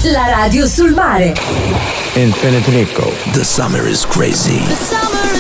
La radio sul mare. Infinite Nico. The summer is crazy. The summer